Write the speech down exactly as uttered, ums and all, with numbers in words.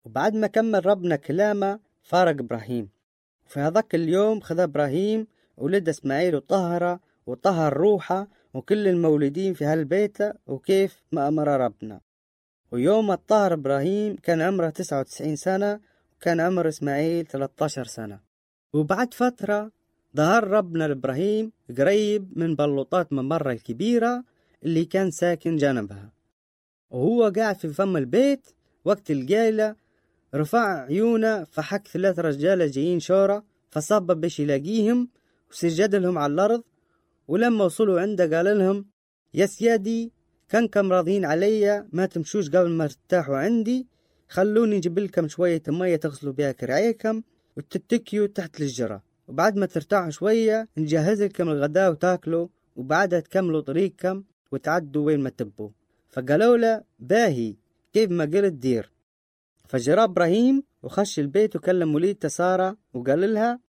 وبعد ما كمل ربنا كلامه فارق إبراهيم. وفي هذاك اليوم خذ إبراهيم ولد إسماعيل وطهره وطهر روحه وكل المولودين في هالبيت وكيف ما أمر ربنا. ويوم الطهر إبراهيم كان عمره تسعة وتسعين سنة وكان عمر إسماعيل ثلاثة عشر سنة. وبعد فترة ظهر ربنا لإبراهيم قريب من بلوطات ممرة الكبيرة اللي كان ساكن جانبها، وهو قاعد في فم البيت وقت القيلة رفع عيونه فحك ثلاث رجالة جايين شورة، فصاب بش يلاقيهم وسجد لهم على الأرض. ولما وصلوا عنده قال لهم: يا سيادي، كانكم راضين علي ما تمشوش قبل ما ترتاحوا عندي، خلوني نجيب لكم شوية مية تغسلوا بها كرعيكم وتتكيوا تحت الشجرة، وبعد ما ترتاحوا شوية نجهز لكم الغداء وتاكلوا، وبعدها تكملوا طريقكم وتعدوا وين ما تبوا. فقالوا له: باهي، كيف ما قلت دير. فجرى إبراهيم وخش البيت وكلم وليدته سارة وقال لها: